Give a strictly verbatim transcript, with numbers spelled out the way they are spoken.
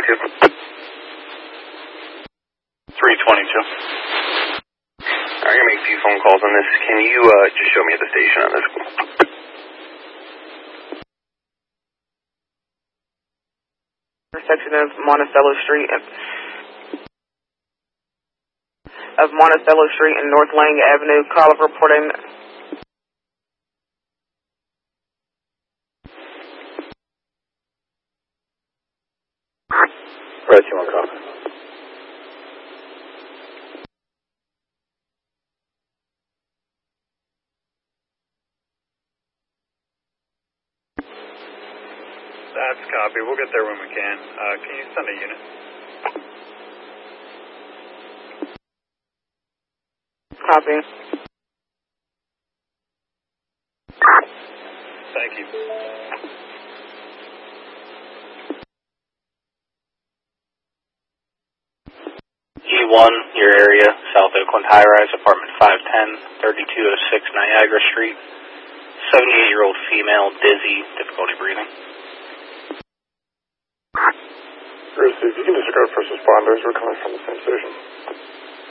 twenty-two. three twenty-two. Alright, I'm going to make a few phone calls on this. Can you uh, just show me at the station on this? Intersection of Monticello Street and of Monticello Street and North Lang Avenue. Call of reporting. Right, you want to copy? That's copy. We'll get there when we can. Uh, can you send a unit? Copy. Thank you. G one, your area, South Oakland High Rise, apartment five ten, thirty-two oh six Niagara Street. seventy-eight-year-old female, dizzy, difficulty breathing. Bruce, if you can disregard first responders, we're coming from the same station.